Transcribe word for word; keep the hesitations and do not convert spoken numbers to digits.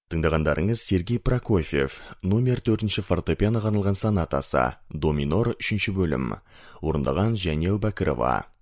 Тыңдағандарыңыз Сергей Прокофьев, номер төртінші фортепианоға арналған сонатасы, до минор үшінші бөлім. Орындаған Жәнел Бәкірова.